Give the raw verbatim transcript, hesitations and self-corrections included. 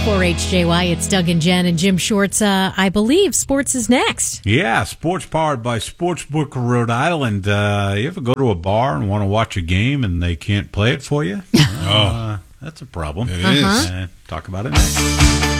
ninety-four H J Y. It's Doug and Jen and Jim Shorts. Uh, I believe sports is next. Yeah, sports powered by Sportsbook Rhode Island. Uh, you ever go to a bar and want to watch a game and they can't play it for you? Oh, uh, that's a problem. it Uh-huh. is. Uh, talk about it next.